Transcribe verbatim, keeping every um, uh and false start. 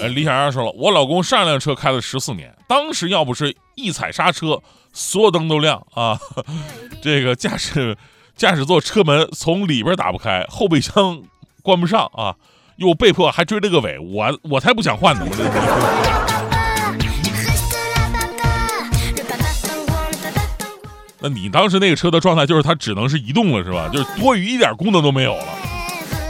呃，李小丫说了，我老公上一辆车开了十四年，当时要不是一踩刹车，所有灯都亮啊，这个驾驶驾驶座车门从里边打不开，后备箱关不上啊，又被迫还追了个尾，我我才不想换呢，我这。那你当时那个车的状态就是它只能是移动了是吧？就是多余一点功能都没有了。